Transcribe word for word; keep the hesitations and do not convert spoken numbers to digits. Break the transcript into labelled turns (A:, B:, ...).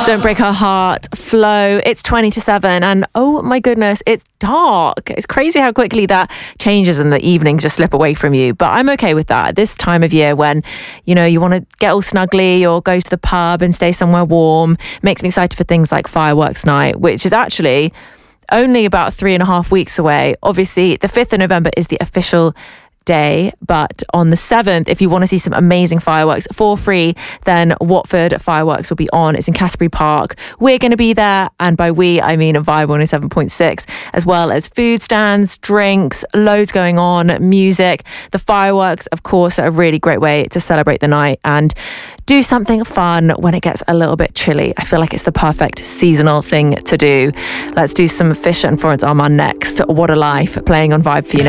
A: Don't Break Her Heart, Flow. It's twenty to seven and oh my goodness, it's dark. It's crazy how quickly that changes and the evenings just slip away from you. But I'm okay with that. This time of year when, you know, you want to get all snuggly or go to the pub and stay somewhere warm, makes me excited for things like fireworks night, which is actually only about three and a half weeks away. Obviously, the fifth of November is the official day, but on the seventh, if you want to see some amazing fireworks for free, then Watford Fireworks will be on. It's in Casbury Park. We're going to be there, and by we I mean Vibe one oh seven point six, as well as food stands, drinks, loads going on, music. The fireworks, of course, are a really great way to celebrate the night and do something fun when it gets a little bit chilly. I feel like it's the perfect seasonal thing to do. Let's do some Fisher and Florence Armand next. What a Life, playing on Vibe for you now.